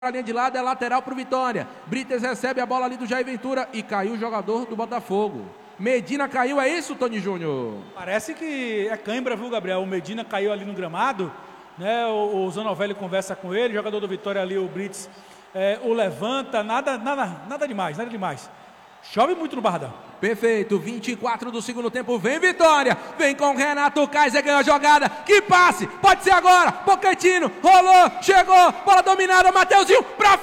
A linha de lado é lateral para o Vitória. Brites recebe a bola ali do Jair Ventura e caiu o jogador do Botafogo. Medina caiu, é isso, Tony Júnior? Parece que é cãibra, viu, Gabriel? O Medina caiu ali no gramado, né? O Zanovelli conversa com ele, o jogador do Vitória ali, o Brites, o levanta, nada demais. Chove muito no Barradão. Perfeito, 24 do segundo tempo, vem Vitória, vem com Renato Kaiser, ganhou a jogada, que passe, pode ser agora, Pochettino, rolou, chegou, bola dominada, Mateuzinho, pra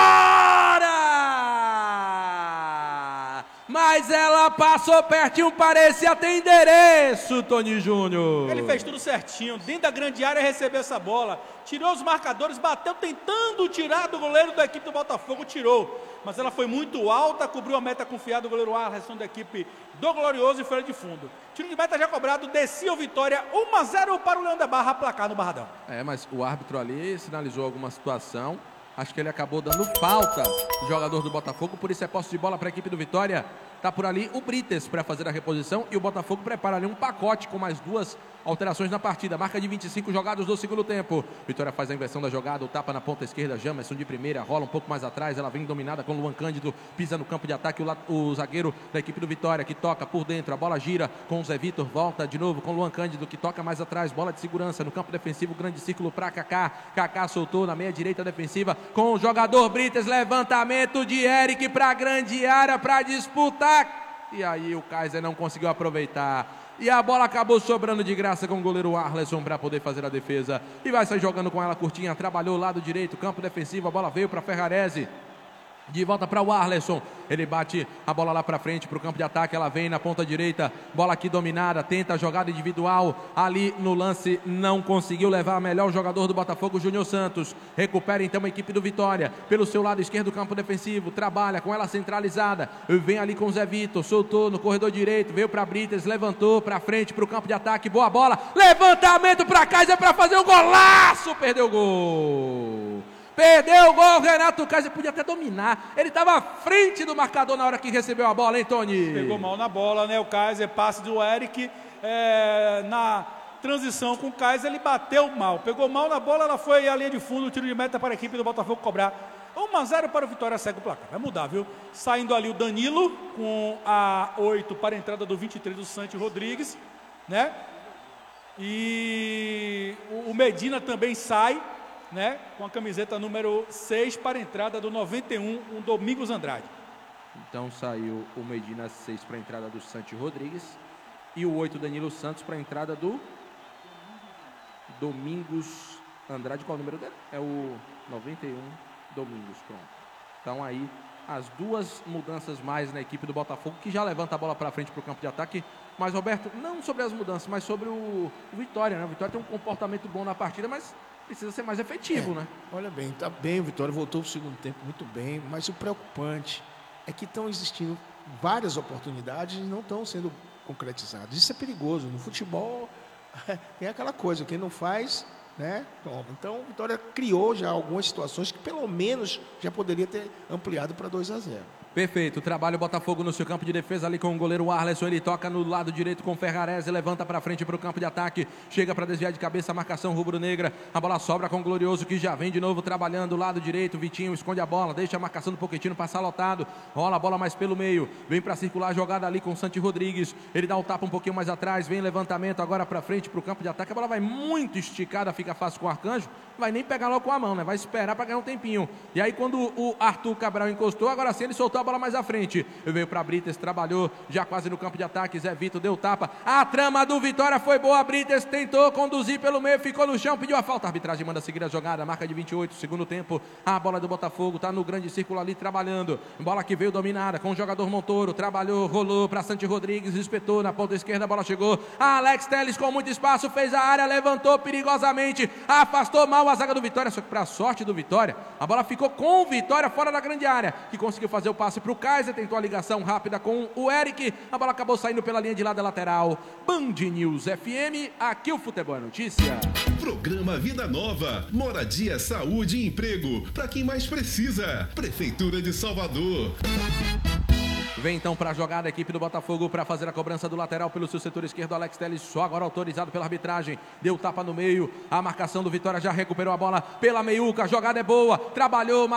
fora! Mas ela passou pertinho, parecia ter endereço, Tony Júnior. Ele fez tudo certinho, dentro da grande área recebeu essa bola, tirou os marcadores, bateu tentando tirar do goleiro da equipe do Botafogo, tirou. Mas ela foi muito alta, cobriu a meta confiada do goleiro Arlesson da equipe do Glorioso e foi de fundo. Tiro de meta já cobrado, descia o Vitória, 1-0 para o Leão da Barra, placar no Barradão. Mas o árbitro ali sinalizou alguma situação. Acho que ele acabou dando falta do jogador do Botafogo, por isso é posse de bola para a equipe do Vitória. Tá por ali o Brites para fazer a reposição e o Botafogo prepara ali um pacote com mais duas alterações na partida. Marca de 25 jogados do segundo tempo. Vitória faz a inversão da jogada, o tapa na ponta esquerda, Jamerson de primeira, rola um pouco mais atrás, ela vem dominada com o Luan Cândido, pisa no campo de ataque o zagueiro da equipe do Vitória, que toca por dentro, a bola gira com o Zé Vitor, volta de novo com o Luan Cândido, que toca mais atrás, bola de segurança no campo defensivo, grande círculo para Kaká, Kaká soltou na meia direita defensiva com o jogador Brites, levantamento de Eric para a grande área para disputar. E aí o Kaiser não conseguiu aproveitar. E a bola acabou sobrando de graça com o goleiro Arlesson para poder fazer a defesa. E vai sair jogando com ela curtinha. Trabalhou lado direito, campo defensivo. A bola veio para Ferrarese. De volta para o Arlesson. Ele bate a bola lá para frente para o campo de ataque. Ela vem na ponta direita. Bola aqui dominada. Tenta a jogada individual. Ali no lance não conseguiu levar a melhor jogador do Botafogo, Júnior Santos. Recupera então a equipe do Vitória. Pelo seu lado esquerdo, campo defensivo. Trabalha com ela centralizada. Vem ali com o Zé Vitor. Soltou no corredor direito. Veio para Brites. Levantou para frente para o campo de ataque. Boa bola. Levantamento para Kaiser para fazer o golaço. Perdeu o gol. Perdeu o gol, Renato Kaiser podia até dominar. Ele estava à frente do marcador na hora que recebeu a bola, hein, Tony? Pegou mal na bola, né? O Kaiser, passe do Eric, na transição com o Kaiser, ele bateu mal. Pegou mal na bola, ela foi à linha de fundo, tiro de meta para a equipe do Botafogo cobrar. 1-0 para o Vitória, segue o placar. Vai mudar, viu? Saindo ali o Danilo, com a 8 para a entrada do 23 do Santi Rodrigues, né? E o Medina também sai, né, com a camiseta número 6 para a entrada do 91, um Domingos Andrade. Então saiu o Medina 6 para a entrada do Santi Rodrigues e o 8 Danilo Santos para a entrada do Domingos Andrade. Qual é o número dele? É o 91 Domingos, pronto. Então aí as duas mudanças mais na equipe do Botafogo, que já levanta a bola para frente para o campo de ataque. Mas, Roberto, não sobre as mudanças, mas sobre o Vitória, né? O Vitória tem um comportamento bom na partida, mas precisa ser mais efetivo, né? Olha bem, tá bem, o Vitória voltou para o segundo tempo muito bem, mas o preocupante é que estão existindo várias oportunidades e não estão sendo concretizadas. Isso é perigoso. No futebol tem aquela coisa, quem não faz, né, toma. Então, o Vitória criou já algumas situações que pelo menos já poderia ter ampliado para 2-0. Perfeito, trabalha o Botafogo no seu campo de defesa ali com o goleiro Arlesson, ele toca no lado direito com o Ferrarese, levanta para frente para o campo de ataque, chega para desviar de cabeça a marcação rubro-negra, a bola sobra com o Glorioso que já vem de novo trabalhando, lado direito, Vitinho esconde a bola, deixa a marcação do Pochettino passar lotado, rola a bola mais pelo meio, vem para circular a jogada ali com o Santi Rodrigues, ele dá o tapa um pouquinho mais atrás, vem levantamento agora para frente para o campo de ataque, a bola vai muito esticada, fica fácil com o Arcanjo, vai nem pegar logo com a mão, né? Vai esperar para ganhar um tempinho. E aí quando o Arthur Cabral encostou, agora sim ele soltou a bola mais à frente. Veio para Brites, trabalhou já quase no campo de ataque, Zé Vitor deu tapa. A trama do Vitória foi boa, Brites tentou conduzir pelo meio, ficou no chão, pediu a falta. A arbitragem manda seguir a jogada, marca de 28, segundo tempo. A bola do Botafogo tá no grande círculo ali trabalhando. Bola que veio dominada com o jogador Montoro, trabalhou, rolou para Santi Rodrigues, espetou na ponta esquerda, a bola chegou. Alex Telles com muito espaço, fez a área, levantou perigosamente, afastou mal a zaga do Vitória, só que para a sorte do Vitória, a bola ficou com o Vitória fora da grande área, que conseguiu fazer o passe para o Kaiser, tentou a ligação rápida com o Eric, a bola acabou saindo pela linha de lado lateral. Band News FM, aqui o Futebol é Notícia. Programa Vida Nova, moradia, saúde e emprego, para quem mais precisa. Prefeitura de Salvador. Vem então para a jogada a equipe do Botafogo para fazer a cobrança do lateral pelo seu setor esquerdo. Alex Telles só agora autorizado pela arbitragem. Deu tapa no meio. A marcação do Vitória já recuperou a bola pela meiuca. A jogada é boa. Trabalhou.